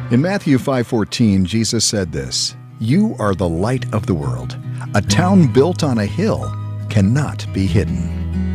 In Matthew 5:14, Jesus said this, "You are the light of the world. A town built on a hill cannot be hidden."